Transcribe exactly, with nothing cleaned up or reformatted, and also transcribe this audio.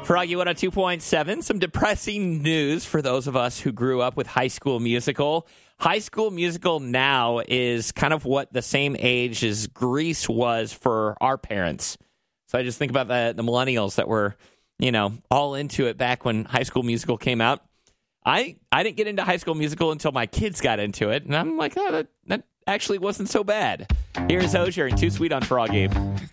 Froggy one oh two point seven, some depressing news for those of us who grew up with High School Musical. High School Musical now is kind of what the same age as Grease was for our parents. So I just think about the, the millennials that were, you know, all into it back when High School Musical came out. I, I didn't get into High School Musical until my kids got into it, and I'm like, oh, that, that actually wasn't so bad. Here's Hozier and Too Sweet on Froggy.